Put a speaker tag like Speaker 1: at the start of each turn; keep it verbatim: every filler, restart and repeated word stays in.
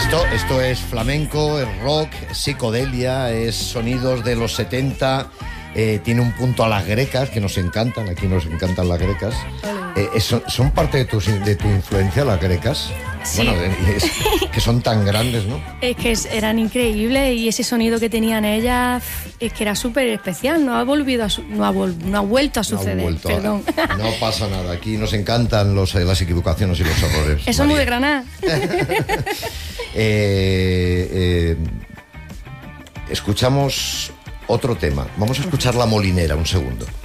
Speaker 1: Esto, esto es flamenco, es rock, es psicodelia, es sonidos de los setenta, eh, tiene un punto a las grecas, que nos encantan, aquí nos encantan las grecas. Eh, son, ¿Son parte de tu, de tu influencia las grecas?
Speaker 2: Sí.
Speaker 1: Bueno, es, que son tan grandes, ¿no?
Speaker 2: Es que eran increíbles y ese sonido que tenían ellas es que era súper especial. No ha volvido a su, no, ha vol, no ha vuelto a suceder. No, ha vuelto perdón.
Speaker 1: A, no pasa nada. Aquí nos encantan los, las equivocaciones y los errores.
Speaker 2: Eso es muy de Granada.
Speaker 1: eh, eh, escuchamos otro tema. Vamos a escuchar La Molinera un segundo.